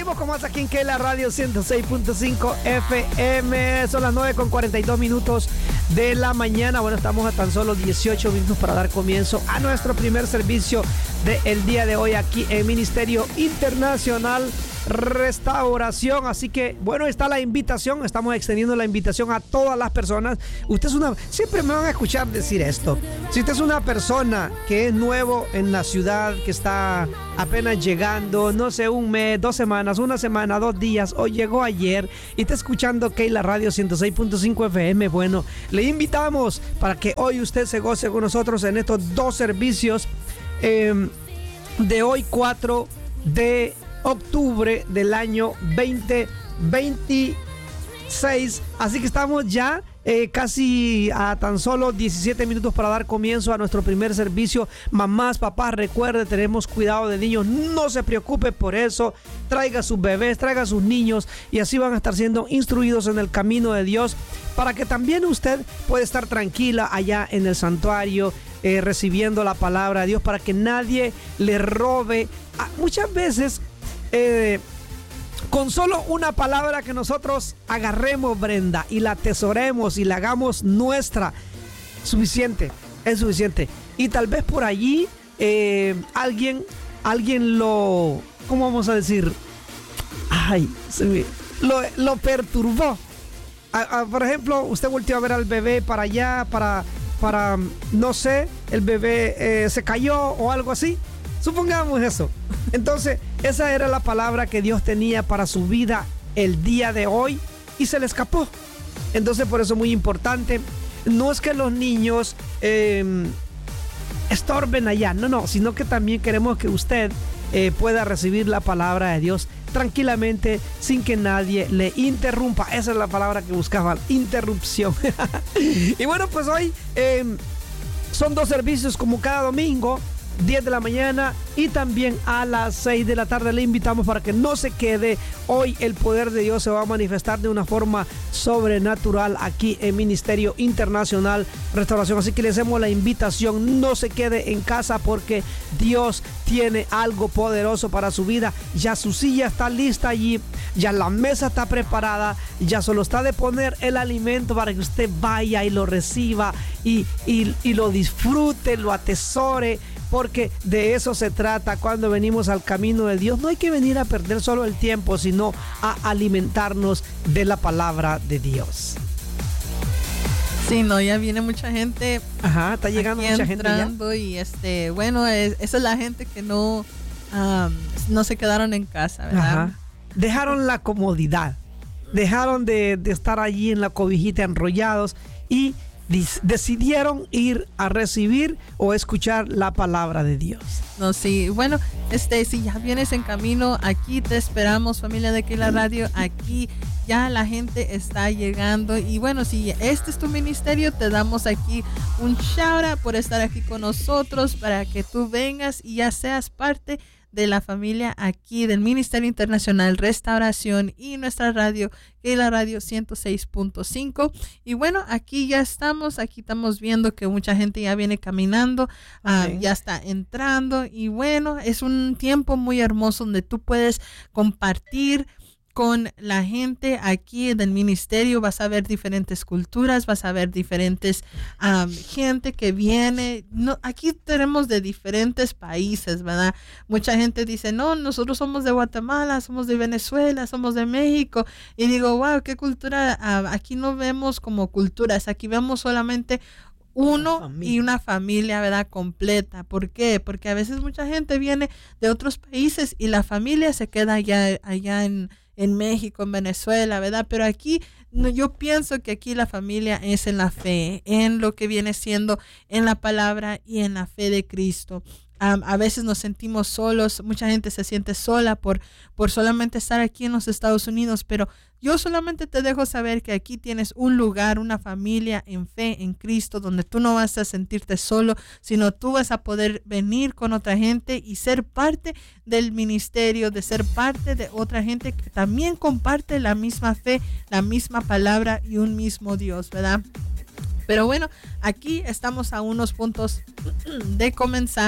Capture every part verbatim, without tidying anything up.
seguimos con más aquí en Keila Radio ciento seis punto cinco F M. Son las nueve con cuarenta y dos minutos de la mañana. Bueno, estamos a tan solo dieciocho minutos para dar comienzo a nuestro primer servicio del día de hoy aquí en Ministerio Internacional Restauración. Así que, bueno, está la invitación. Estamos extendiendo la invitación a todas las personas. Usted es una... Siempre me van a escuchar decir esto. Si usted es una persona que es nuevo en la ciudad, que está apenas llegando, no sé, un mes, dos semanas, una semana, dos días, o llegó ayer y está escuchando Keila Radio ciento seis punto cinco F M, bueno, le invitamos para que hoy usted se goce con nosotros en estos dos servicios eh, de hoy, cuatro de octubre del año veinte veintiséis. Así que estamos ya eh, casi a tan solo diecisiete minutos para dar comienzo a nuestro primer servicio. Mamás, papás, recuerde, tenemos cuidado de niños, no se preocupe por eso. Traiga a sus bebés, traiga a sus niños y así van a estar siendo instruidos en el camino de Dios, para que también usted pueda estar tranquila allá en el santuario, eh, recibiendo la palabra de Dios, para que nadie le robe. Ah, muchas veces Eh, con solo una palabra que nosotros agarremos, Brenda, y la atesoremos y la hagamos nuestra, suficiente, es suficiente. Y tal vez por allí eh, alguien, alguien lo, ¿cómo vamos a decir? Ay, se me, lo, lo perturbó. A, a, por ejemplo, usted volteó a ver al bebé para allá, para, para no sé, el bebé eh, se cayó o algo así. Supongamos eso. Entonces, esa era la palabra que Dios tenía para su vida el día de hoy y se le escapó. Entonces, por eso es muy importante. No es que los niños eh, estorben allá, no, no, sino que también queremos que usted eh, pueda recibir la palabra de Dios tranquilamente, sin que nadie le interrumpa. Esa es la palabra que buscaban, interrupción. Y bueno, pues hoy eh, son dos servicios como cada domingo, diez de la mañana y también a las seis de la tarde. Le invitamos para que no se quede. Hoy el poder de Dios se va a manifestar de una forma sobrenatural aquí en Ministerio Internacional Restauración. Así que le hacemos la invitación, no se quede en casa, porque Dios tiene algo poderoso para su vida. Ya su silla está lista allí, ya la mesa está preparada, ya solo está de poner el alimento para que usted vaya y lo reciba y, y, y lo disfrute, lo atesore, porque de eso se trata cuando venimos al camino de Dios. No hay que venir a perder solo el tiempo, sino a alimentarnos de la palabra de Dios. Sí, no, ya viene mucha gente. Ajá, está llegando mucha gente ya. Y este, bueno, es, esa es la gente que no, um, no se quedaron en casa, ¿verdad? Ajá. Dejaron la comodidad, dejaron de, de estar allí en la cobijita enrollados y decidieron ir a recibir o escuchar la palabra de Dios. No, sí, bueno, este, si ya vienes en camino, aquí te esperamos, familia de Keila Radio. Aquí ya la gente está llegando. Y bueno, si este es tu ministerio, te damos aquí un shout out por estar aquí con nosotros, para que tú vengas y ya seas parte de la familia aquí del Ministerio Internacional Restauración y nuestra radio, Keila Radio ciento seis punto cinco. Y bueno, aquí ya estamos, aquí estamos viendo que mucha gente ya viene caminando, okay. uh, ya está entrando. Y bueno, es un tiempo muy hermoso donde tú puedes compartir con la gente aquí del ministerio. Vas a ver diferentes culturas, vas a ver diferentes um, gente que viene. No, aquí tenemos de diferentes países, ¿verdad? Mucha gente dice, no, nosotros somos de Guatemala, somos de Venezuela, somos de México. Y digo, wow, qué cultura. Uh, aquí no vemos como culturas, aquí vemos solamente uno una y una familia, ¿verdad? Completa. ¿Por qué? Porque a veces mucha gente viene de otros países y la familia se queda allá, allá en en México, en Venezuela, ¿verdad? Pero aquí, no, yo pienso que aquí la familia es en la fe, en lo que viene siendo en la palabra y en la fe de Cristo. Um, a veces nos sentimos solos, mucha gente se siente sola por, por solamente estar aquí en los Estados Unidos, pero yo solamente te dejo saber que aquí tienes un lugar, una familia en fe en Cristo, donde tú no vas a sentirte solo, sino tú vas a poder venir con otra gente y ser parte del ministerio, de ser parte de otra gente que también comparte la misma fe, la misma palabra y un mismo Dios, ¿verdad? Pero bueno, aquí estamos a unos puntos de comenzar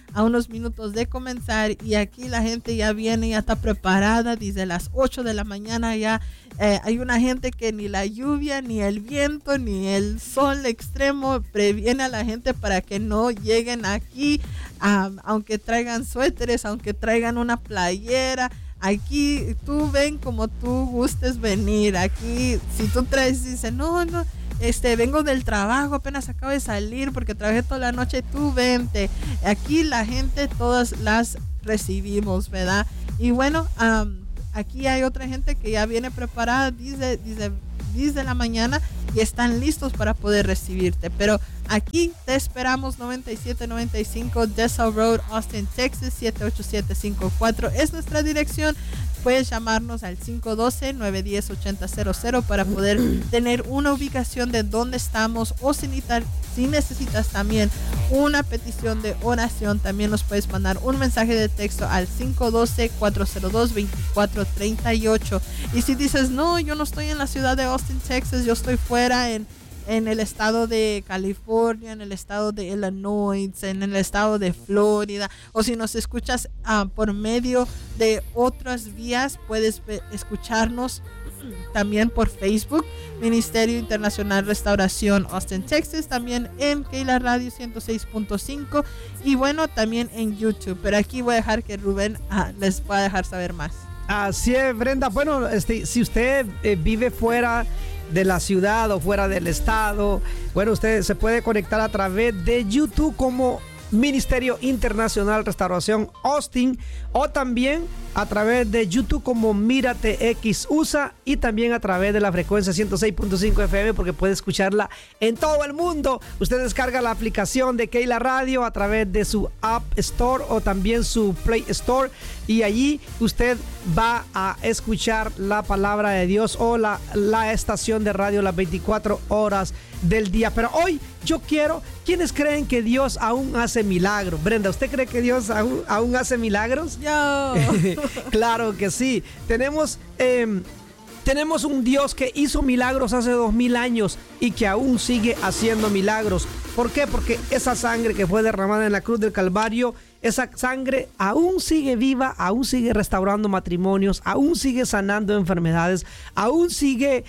a unos minutos de comenzar, y aquí la gente ya viene, ya está preparada desde las ocho de la mañana. Ya eh, hay una gente que ni la lluvia, ni el viento, ni el sol extremo previene a la gente para que no lleguen aquí, um, aunque traigan suéteres, aunque traigan una playera. Aquí tú ven como tú gustes venir. Aquí si tú traes, dices, no, no, este, vengo del trabajo, apenas acabo de salir porque trabajé toda la noche, tú vente. Aquí la gente todas las recibimos, ¿verdad? Y bueno, um, aquí hay otra gente que ya viene preparada, dice, dice, desde la mañana, y están listos para poder recibirte. Pero aquí te esperamos, noventa y siete noventa y cinco DeSalle Road, Austin, Texas, siete ocho siete cinco cuatro es nuestra dirección. Puedes llamarnos al cinco uno dos, nueve uno cero, ocho cero cero para poder tener una ubicación de dónde estamos, o si necesitas, si necesitas también una petición de oración, también nos puedes mandar un mensaje de texto al cinco uno dos, cuatro cero dos, dos cuatro tres ocho. Y si dices, no, yo no estoy en la ciudad de Austin, Texas, yo estoy fuera en en el estado de California, en el estado de Illinois, en el estado de Florida, o si nos escuchas uh, por medio de otras vías, puedes escucharnos también por Facebook, Ministerio Internacional Restauración Austin, Texas, también en Keila Radio ciento seis punto cinco, y bueno, también en YouTube. Pero aquí voy a dejar que Rubén uh, les pueda dejar saber más. Así es, Brenda. Bueno, este, si usted eh, vive fuera de la ciudad o fuera del estado, bueno, usted se puede conectar a través de YouTube como Ministerio Internacional Restauración Austin, o también a través de YouTube como Mírate X U S A, y también a través de la frecuencia ciento seis punto cinco F M, porque puede escucharla en todo el mundo. Usted descarga la aplicación de Keila Radio a través de su App Store o también su Play Store, y allí usted va a escuchar la palabra de Dios o la, la estación de radio las veinticuatro horas del día. Pero hoy yo quiero, ¿quiénes creen que Dios aún hace milagros? Brenda, ¿usted cree que Dios aún, aún hace milagros? Yo. Claro que sí. Tenemos, eh, tenemos un Dios que hizo milagros hace dos mil años y que aún sigue haciendo milagros. ¿Por qué? Porque esa sangre que fue derramada en la cruz del Calvario, esa sangre aún sigue viva, aún sigue restaurando matrimonios, aún sigue sanando enfermedades, aún sigue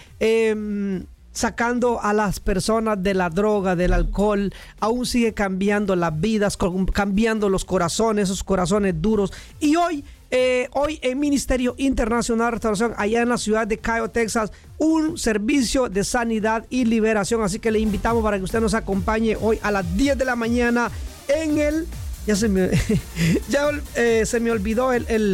Eh, sacando a las personas de la droga, del alcohol, aún sigue cambiando las vidas, cambiando los corazones, esos corazones duros. Y hoy, eh, hoy en Ministerio Internacional de Restauración, allá en la ciudad de Cayo, Texas, un servicio de sanidad y liberación. Así que le invitamos para que usted nos acompañe hoy a las diez de la mañana en el... Ya se me, ya, eh, se me olvidó el, el...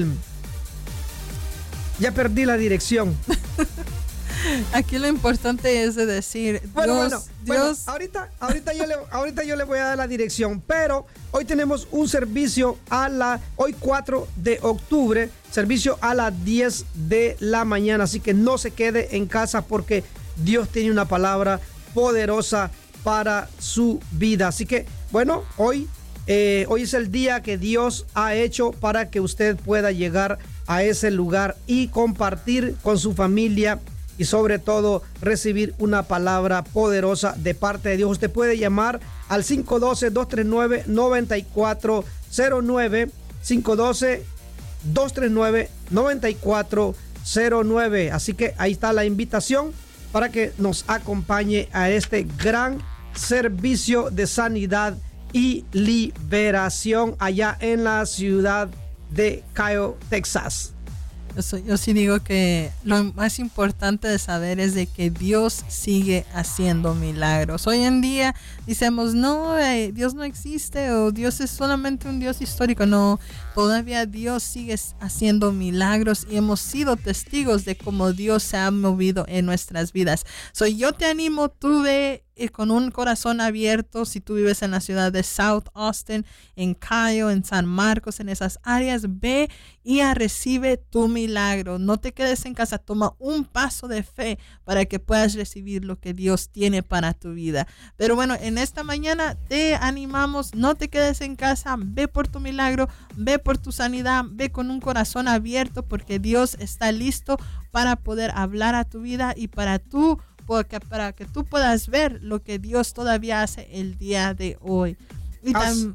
Ya perdí la dirección. Aquí lo importante es de decir, bueno, Dios, bueno, Dios. Bueno, ahorita, ahorita, yo le, ahorita yo le voy a dar la dirección, pero hoy tenemos un servicio a la, hoy cuatro de octubre, servicio a las diez de la mañana, así que no se quede en casa porque Dios tiene una palabra poderosa para su vida. Así que, bueno, hoy, eh, hoy es el día que Dios ha hecho para que usted pueda llegar a ese lugar y compartir con su familia, y sobre todo recibir una palabra poderosa de parte de Dios. Usted puede llamar al cinco uno dos, dos tres nueve, nueve cuatro cero nueve, cinco uno dos, dos tres nueve, nueve cuatro cero nueve. Así que ahí está la invitación para que nos acompañe a este gran servicio de sanidad y liberación allá en la ciudad de Cayo, Texas. Yo, yo sí digo que lo más importante de saber es de que Dios sigue haciendo milagros. Hoy en día decimos, no, eh, Dios no existe, o Dios es solamente un Dios histórico. No, todavía Dios sigue haciendo milagros y hemos sido testigos de cómo Dios se ha movido en nuestras vidas. So, yo te animo, tú ve con un corazón abierto. Si tú vives en la ciudad de South Austin, en Cayo, en San Marcos, en esas áreas, ve y a recibe tu milagro. No te quedes en casa, toma un paso de fe para que puedas recibir lo que Dios tiene para tu vida. Pero bueno, en esta mañana te animamos, no te quedes en casa, ve por tu milagro, ve por tu sanidad, ve con un corazón abierto, porque Dios está listo para poder hablar a tu vida y para tú porque para que tú puedas ver lo que Dios todavía hace el día de hoy. Y así,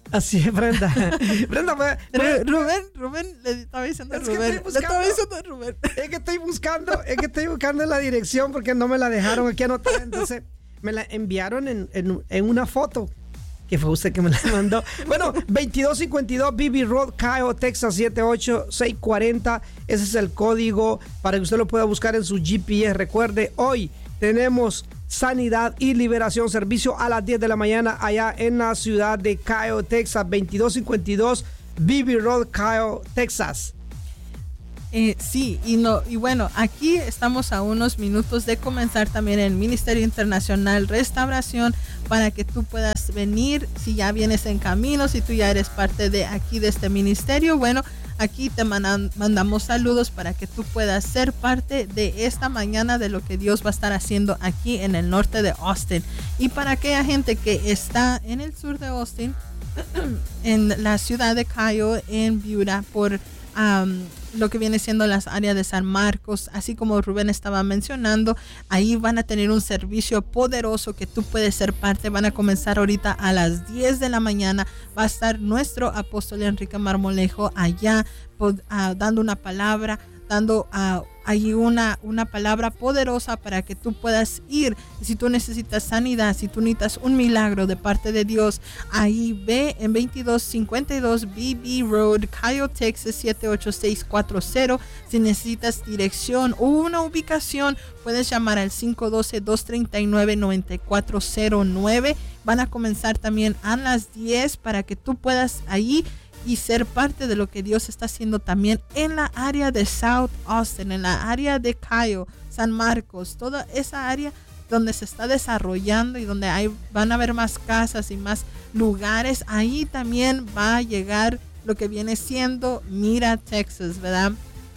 Así es, Brenda. Brenda, me, me, Rubén, Rubén, le estaba diciendo a Rubén. Le estaba diciendo a Rubén. Es que estoy buscando, es que estoy buscando la dirección porque no me la dejaron aquí anotada. Entonces me la enviaron en, en, en una foto. Que fue usted que me la mandó. Bueno, veintidós cincuenta y dos B B Road, Kyle, Texas siete ocho seis cuatro cero. Ese es el código para que usted lo pueda buscar en su G P S. Recuerde, hoy tenemos sanidad y liberación, servicio a las diez de la mañana allá en la ciudad de Kyle, Texas. veintidós cincuenta y dos B B Road, Kyle, Texas. Eh, sí, y no, y bueno, aquí estamos a unos minutos de comenzar también el Ministerio Internacional Restauración para que tú puedas venir, si ya vienes en camino, si tú ya eres parte de aquí de este ministerio, bueno, aquí te mandan, mandamos saludos para que tú puedas ser parte de esta mañana de lo que Dios va a estar haciendo aquí en el norte de Austin. Y para aquella gente que está en el sur de Austin, en la ciudad de Kyle, en Buda, por Um, lo que viene siendo las áreas de San Marcos, así como Rubén estaba mencionando, ahí van a tener un servicio poderoso que tú puedes ser parte. Van a comenzar ahorita a las diez de la mañana. Va a estar nuestro apóstol Enrique Marmolejo allá pod, uh, dando una palabra, dando uh, ahí una, una palabra poderosa para que tú puedas ir. Si tú necesitas sanidad, si tú necesitas un milagro de parte de Dios, ahí ve en veintidós cincuenta y dos B B Road, Kyle, Texas siete ocho seis cuatro cero. Si necesitas dirección o una ubicación, puedes llamar al cinco uno dos, dos tres nueve, nueve cuatro cero nueve. Van a comenzar también a las diez para que tú puedas ahí y ser parte de lo que Dios está haciendo también en la área de South Austin, en la área de Kyle, San Marcos, toda esa área donde se está desarrollando y donde hay, van a haber más casas y más lugares. Ahí también va a llegar lo que viene siendo Mira, Texas, ¿verdad?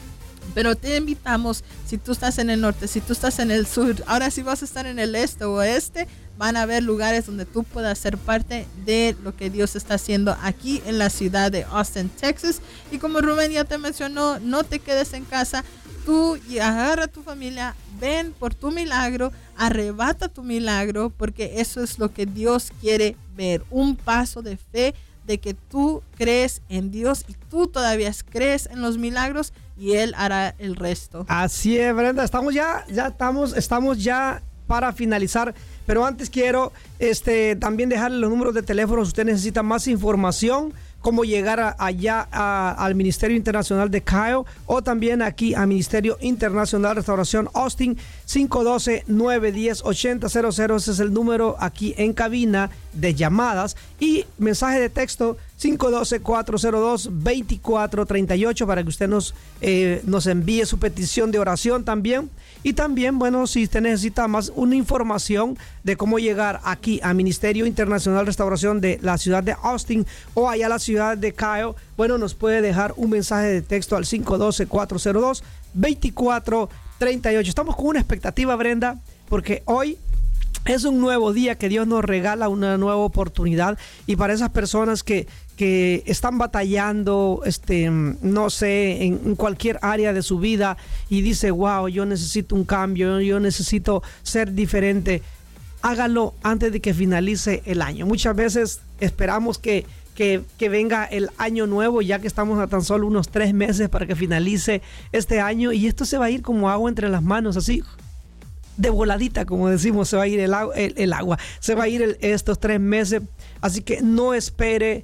Pero te invitamos, si tú estás en el norte, si tú estás en el sur, ahora si vas a estar en el este o oeste, van a haber lugares donde tú puedas ser parte de lo que Dios está haciendo aquí en la ciudad de Austin, Texas. Y como Rubén ya te mencionó, no te quedes en casa. Tú y agarra a tu familia, ven por tu milagro, arrebata tu milagro, porque eso es lo que Dios quiere ver. Un paso de fe de que tú crees en Dios y tú todavía crees en los milagros y Él hará el resto. Así es, Brenda. Estamos ya, ya estamos, estamos ya para finalizar. Pero antes quiero este, también dejarle los números de teléfono si usted necesita más información, cómo llegar a, allá a, al Ministerio Internacional de Kyle o también aquí al Ministerio Internacional de Restauración Austin. Cinco uno dos, nueve uno cero, ocho cero cero cero. Ese es el número aquí en cabina de llamadas y mensaje de texto cinco uno dos, cuatro cero dos, dos cuatro tres ocho para que usted nos, eh, nos envíe su petición de oración también. Y también, bueno, si usted necesita más una información de cómo llegar aquí al Ministerio Internacional de Restauración de la ciudad de Austin o allá a la ciudad de Kyle, bueno, nos puede dejar un mensaje de texto al cinco uno dos, cuatro cero dos, dos cuatro tres ocho. Estamos con una expectativa, Brenda, porque hoy es un nuevo día que Dios nos regala, una nueva oportunidad. Y para esas personas que, que están batallando, este, no sé, en, en cualquier área de su vida y dice, wow, yo necesito un cambio, yo necesito ser diferente, hágalo antes de que finalice el año. Muchas veces esperamos que, que, que venga el año nuevo, ya que estamos a tan solo unos tres meses para que finalice este año, y esto se va a ir como agua entre las manos, así de voladita, como decimos, se va a ir el, el, el agua, se va a ir el, estos tres meses. Así que no espere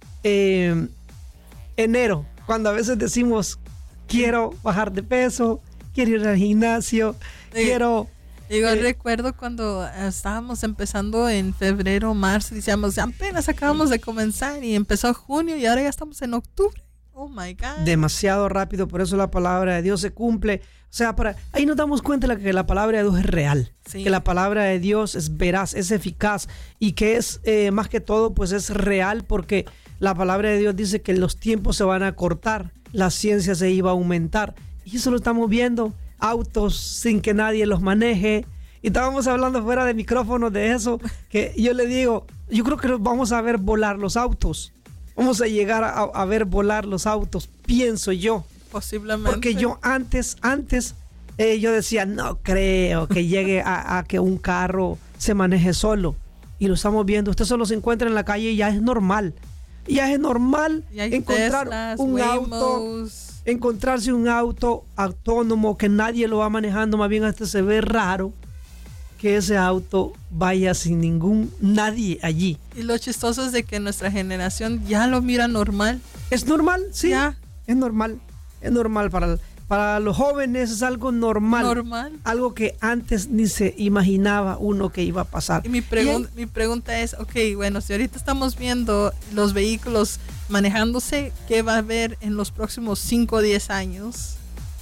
eh, enero, cuando a veces decimos, quiero bajar de peso, quiero ir al gimnasio, sí. quiero... Yo eh, recuerdo cuando estábamos empezando en febrero, marzo, decíamos, apenas acabamos de comenzar y empezó junio y ahora ya estamos en octubre. Oh my God. Demasiado rápido, por eso la palabra de Dios se cumple. O sea, para, ahí nos damos cuenta de que la palabra de Dios es real, sí. que la palabra de Dios es veraz, es eficaz y que es eh, más que todo, pues es real, porque la palabra de Dios dice que los tiempos se van a cortar, la ciencia se iba a aumentar y eso lo estamos viendo, autos sin que nadie los maneje. Y estábamos hablando fuera de micrófono de eso, que yo le digo, yo creo que vamos a ver volar los autos. Vamos a llegar a, a ver volar los autos, pienso yo. Posiblemente. Porque yo antes, antes, eh, yo decía, no creo que llegue a, a que un carro se maneje solo. Y lo estamos viendo. Usted solo se encuentra en la calle y ya es normal. Ya es normal encontrar Teslas, un Waymos. auto, encontrarse un auto autónomo que nadie lo va manejando, más bien hasta se ve raro que ese auto vaya sin ningún nadie allí. Y lo chistoso es de que nuestra generación ya lo mira normal. ¿Es normal? Sí, Ya. es normal. Es normal para, para los jóvenes, es algo normal. Normal. Algo que antes ni se imaginaba uno que iba a pasar. Y mi, pregun- mi pregunta es, ok, bueno, si ahorita estamos viendo los vehículos manejándose, ¿qué va a haber en los próximos cinco o diez años?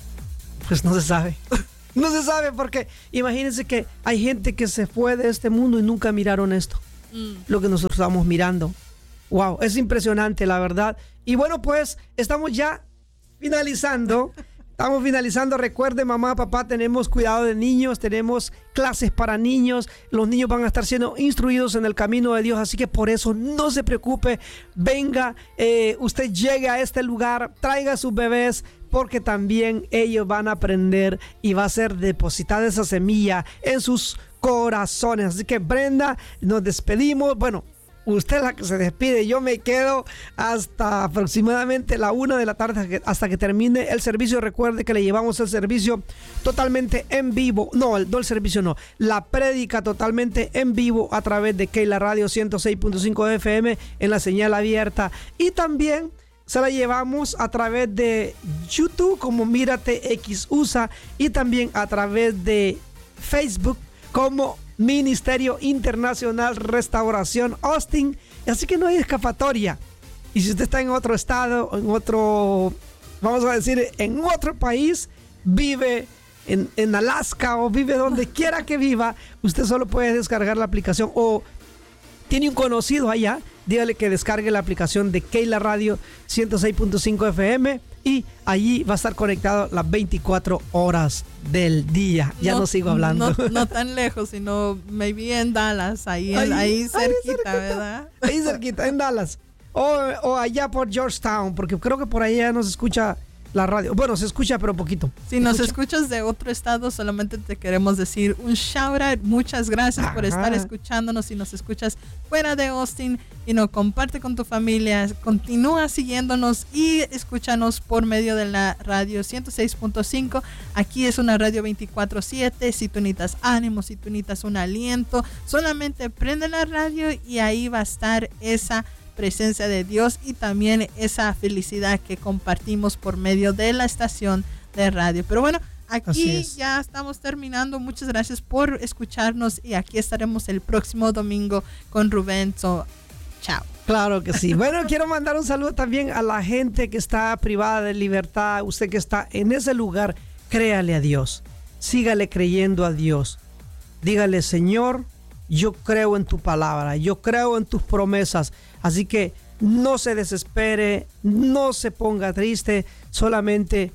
Pues no se sabe. No se sabe porque imagínense que hay gente que se fue de este mundo y nunca miraron esto. Mm. Lo que nosotros estamos mirando. Wow, es impresionante, la verdad. Y bueno, pues estamos ya finalizando. Estamos finalizando. Recuerde, mamá, papá, tenemos cuidado de niños, tenemos clases para niños. Los niños van a estar siendo instruidos en el camino de Dios, así que por eso no se preocupe. Venga, eh, usted llegue a este lugar, traiga a sus bebés, porque también ellos van a aprender y va a ser depositada esa semilla en sus corazones. Así que, Brenda, nos despedimos. Bueno, usted es la que se despide. Yo me quedo hasta aproximadamente la una de la tarde hasta que termine el servicio. Recuerde que le llevamos el servicio totalmente en vivo. No, el, no el servicio no. La prédica totalmente en vivo a través de Keila Radio ciento seis punto cinco F M en la señal abierta. Y también se la llevamos a través de YouTube como Mírate X U S A y también a través de Facebook como Ministerio Internacional Restauración Austin. Así que no hay escapatoria. Y si usted está en otro estado, en otro, vamos a decir, en otro país, vive en, en Alaska o vive donde quiera que viva, usted solo puede descargar la aplicación o tiene un conocido allá, dígale que descargue la aplicación de Keila Radio ciento seis punto cinco F M y allí va a estar conectado las veinticuatro horas del día. Ya no, no sigo hablando. No, no tan lejos, sino maybe en Dallas, ahí, ahí, ahí, cerquita, ahí cerquita, ¿verdad? Ahí cerquita, en Dallas. O, o allá por Georgetown, porque creo que por allá no se escucha la radio. Bueno, se escucha, pero poquito. Si nos escuchas de otro estado, solamente te queremos decir un shout out. Muchas gracias Ajá. por estar escuchándonos. Si nos escuchas fuera de Austin y nos comparte con tu familia, continúa siguiéndonos y escúchanos por medio de la radio ciento seis punto cinco. Aquí es una radio veinticuatro siete. Si tú necesitas ánimo, si tú necesitas un aliento, solamente prende la radio y ahí va a estar esa presencia de Dios y también esa felicidad que compartimos por medio de la estación de radio. Pero bueno, aquí ya estamos terminando. Muchas gracias por escucharnos y aquí estaremos el próximo domingo con Rubén. So, chao. Claro que sí. Bueno, quiero mandar un saludo también a la gente que está privada de libertad. Usted que está en ese lugar, créale a Dios. Sígale creyendo a Dios. Dígale, Señor, yo creo en tu palabra, yo creo en tus promesas. Así que no se desespere, no se ponga triste, solamente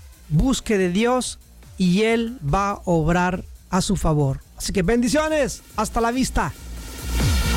busque de Dios y Él va a obrar a su favor. Así que bendiciones, hasta la vista.